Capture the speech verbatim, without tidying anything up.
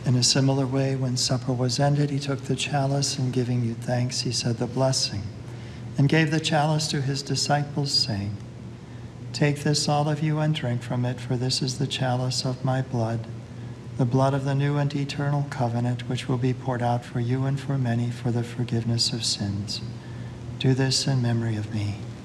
In a similar way, when supper was ended, he took the chalice, and giving you thanks, he said the blessing, and gave the chalice to his disciples, saying, "Take this, all of you, and drink from it, for this is the chalice of my blood, the blood of the new and eternal covenant, which will be poured out for you and for many for the forgiveness of sins. Do this in memory of me."